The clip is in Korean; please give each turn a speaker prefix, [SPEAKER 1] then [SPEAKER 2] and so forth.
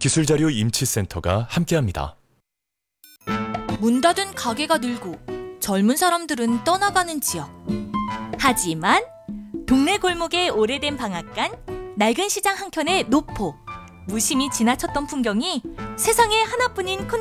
[SPEAKER 1] 기술자료 임치센터가 함께합니다.
[SPEAKER 2] 문 닫은 가게가 늘고 젊은 사람들은 떠나가는 지역. 하지만 동네 골목의 오래된 방앗간, 낡은 시장 한켠의 노포, 무심히 지나쳤던 풍경이 세상에 하나뿐인